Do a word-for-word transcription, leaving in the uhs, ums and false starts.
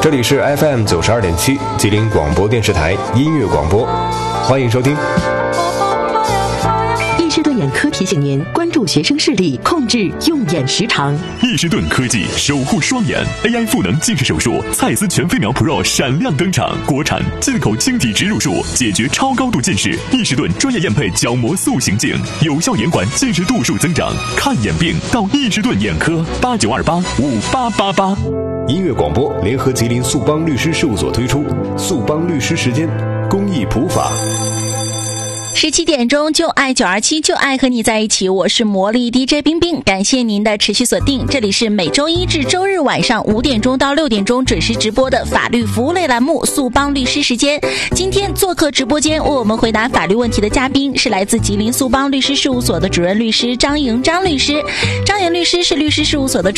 这里是 F M 九十二点七吉林广播电视台音乐广播，欢迎收听。 易士顿眼科提醒您关注学生视力，控制用眼时长。 易士顿科技守护双眼 A I 赋能近视手术，蔡司全飞秒 Pro 闪亮登场，国产进口晶体植入术，解决超高度近视。易士顿专业验配角膜塑形镜，有效延缓近视度数增长。看眼病到易士顿眼科，八九二八五八八八。 音乐广播联合吉林速邦律师事务所推出速邦律师时间公益普法。 十七点钟，就爱九二七，就爱和你在一起。我是魔力 D J 冰冰，感谢您的持续锁定。这里是每周一至周日晚上五点钟到六点钟准时直播的法律服务类栏目速邦律师时间。今天做客直播间为我们回答法律问题的嘉宾是来自吉林速邦律师事务所的主任律师张莹张律师。张莹律师是律师事务所的